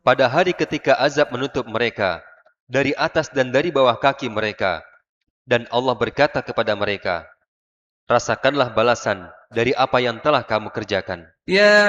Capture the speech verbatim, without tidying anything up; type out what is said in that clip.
pada hari ketika azab menutup mereka dari atas dan dari bawah kaki mereka, dan Allah berkata kepada mereka, rasakanlah balasan dari apa yang telah kamu kerjakan. يا